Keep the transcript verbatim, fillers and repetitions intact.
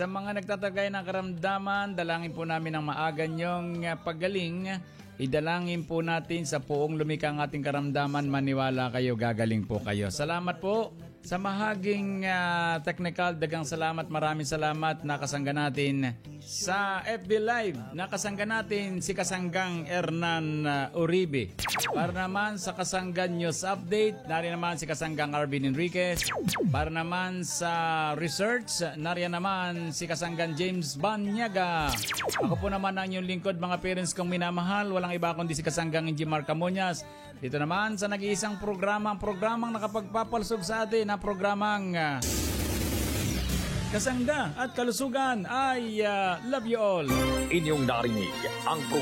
Sa mga nagtatagay ng karamdaman, dalangin po namin ang maaga niyong uh, paggaling. Idalangin po natin sa poong lumikang ating karamdaman, maniwala kayo, gagaling po kayo. Salamat po sa mahaging uh, technical. Dagang salamat, maraming salamat. Nakasangga natin sa F B Live. Nakasangga natin si Kasanggang Hernan uh, Uribe. Para naman sa Kasanggan News Update, nariyan naman si Kasanggang Arvin Enriquez. Para naman sa Research, nariyan naman si Kasanggan James Banyaga. Ako po naman ang inyong lingkod, mga parents kong minamahal. Walang iba kundi si Kasanggang Inji Marcamonias. Dito naman sa nag-iisang programa, ang programang nakapagpapalsog sa atin, na programang uh, Kasangga at Kalusugan. I uh, love you all. Inyong narinig ang